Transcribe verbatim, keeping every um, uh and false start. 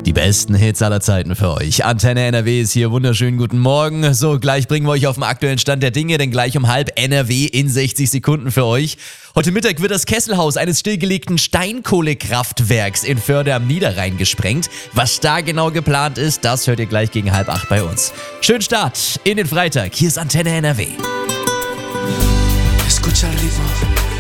Die besten Hits aller Zeiten für euch. Antenne N R W ist hier. Wunderschönen guten Morgen. So, gleich bringen wir euch auf den aktuellen Stand der Dinge, denn gleich um halb N R W in sechzig Sekunden für euch. Heute Mittag wird das Kesselhaus eines stillgelegten Steinkohlekraftwerks in Förde am Niederrhein gesprengt. Was da genau geplant ist, das hört ihr gleich gegen halb acht bei uns. Schönen Start in den Freitag. Hier ist Antenne N R W. Escucha el ritmo.